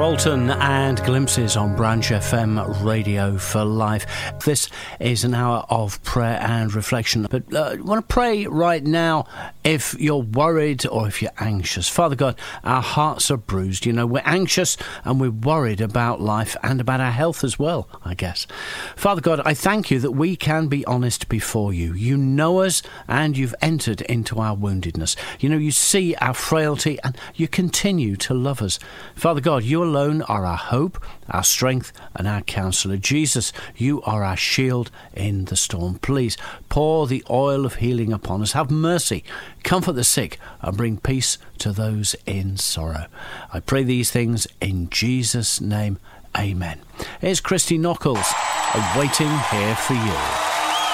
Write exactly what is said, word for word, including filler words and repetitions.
Walton and Glimpses on Branch F M Radio for Life. This is an hour of prayer and reflection, but uh, I want to pray right now if you're worried or if you're anxious. Father God, our hearts are bruised. You know, we're anxious and we're worried about life and about our health as well, I guess. Father God, I thank you that we can be honest before you. You know us and you've entered into our woundedness. You know, you see our frailty and you continue to love us. Father God, you alone are our hope, our strength and our counsellor. Jesus, you are our shield in the storm. Please pour the oil of healing upon us. Have mercy, comfort the sick and bring peace to those in sorrow. I pray these things in Jesus' name. Amen. Here's Christy Nockels, waiting here for you.